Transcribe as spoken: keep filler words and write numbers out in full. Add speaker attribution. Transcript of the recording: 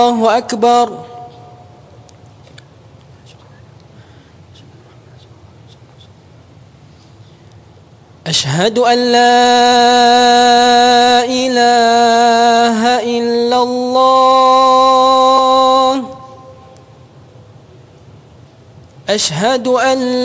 Speaker 1: الله أكبر. أشهد أن لا إله إلا الله. أشهد أن